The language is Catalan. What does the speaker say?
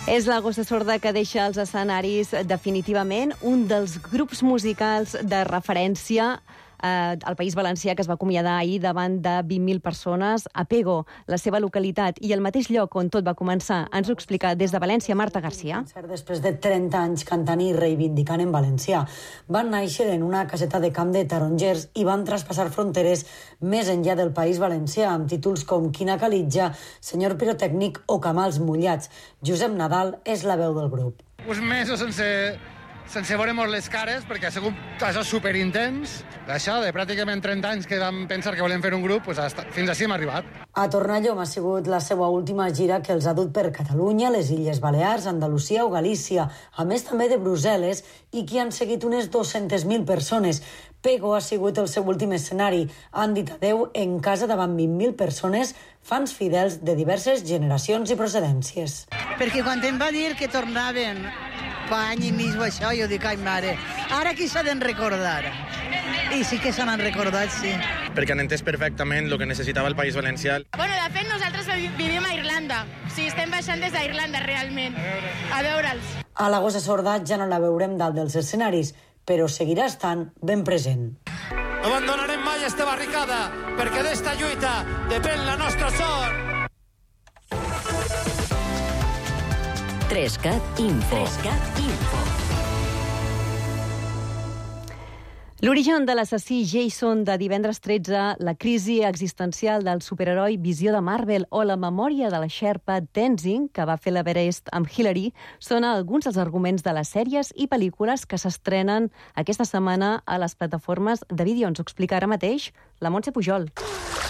És la Gossa Sorda que deixa els escenaris definitivament un dels grups musicals de referència al País Valencià, que es va acomiadar ahir davant de 20.000 persones a Pego, la seva localitat, i el mateix lloc on tot va començar. Ens ho explica des de València Marta Garcia. Després de 30 anys cantant i reivindicant en valencià. Van néixer en una caseta de camp de tarongers i van traspassar fronteres més enllà del País Valencià, amb títols com Quina calitja, Senyor pirotècnic o Camals mullats. Josep Nadal és la veu del grup. Uns mesos sense veure-nos les cares, perquè ha sigut això superintens. Això, de pràcticament 30 anys que vam pensar que volem fer un grup, fins així hem arribat. A Tornallom ha sigut la seva última gira que els ha dut per Catalunya, les Illes Balears, Andalusia o Galícia, a més també de Brussel·les, i que han seguit unes 200.000 persones. Pego ha sigut el seu últim escenari. Han dit adeu en casa davant 20.000 persones, fans fidels de diverses generacions i procedències. Perquè quan em va dir que tornaven fa any i mig o això, jo dic, ai mare, ara qui s'ha d'en recordar? I sí que se n'han recordat, sí. Perquè han entès perfectament el que necessitava el País Valencià. Bueno, de fet, nosaltres vivim a Irlanda. Sí, estem baixant des d'Irlanda, realment, a veure'ls. A la Gossa Sorda ja no la veurem dalt dels escenaris, però seguirà estant ben present. No abandonarem mai esta barricada, perquè d'esta lluita depèn la nostra sort. 3CAT Info. L'origen de l'assassí Jason de divendres 13, la crisi existencial del superheroi Visió de Marvel o la memòria de la Sherpa Tenzing, que va fer l'Everest amb Hillary, són alguns dels arguments de les sèries i pel·lícules que s'estrenen aquesta setmana a les plataformes de vídeo. Ens ho explica ara mateix la Montse Pujol.